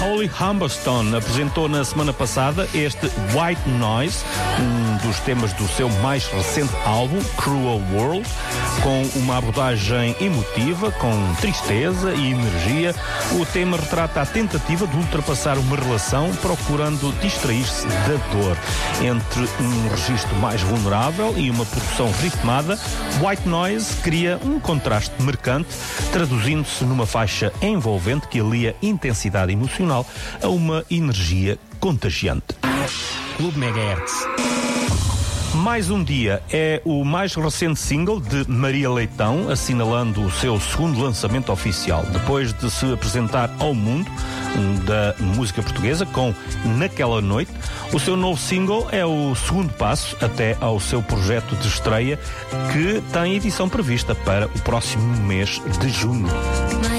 Holly Humberstone apresentou na semana passada este White Noise, um dos temas do seu mais recente álbum, Cruel World, com uma abordagem emotiva, com tristeza e energia. O tema retrata a tentativa de ultrapassar uma relação procurando distrair-se da dor. Entre um registro mais vulnerável e uma produção ritmada, White Noise cria um contraste marcante, traduzindo-se numa faixa envolvente que alia intensidade emocional a uma energia contagiante. Clube Megahertz. Mais um Dia é o mais recente single de Maria Leitão, assinalando o seu segundo lançamento oficial. Depois de se apresentar ao mundo da música portuguesa com Naquela Noite, o seu novo single é o segundo passo até ao seu projeto de estreia, que tem edição prevista para o próximo mês de junho.